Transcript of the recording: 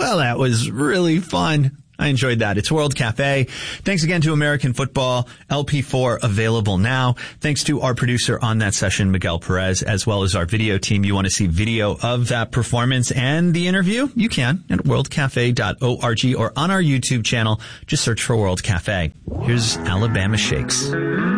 Well, that was really fun. I enjoyed that. It's World Cafe. Thanks again to American Football. LP4 available now. Thanks to our producer on that session, Miguel Perez, as well as our video team. You want to see video of that performance and the interview? You can at worldcafe.org or on our YouTube channel. Just search for World Cafe. Here's Alabama Shakes.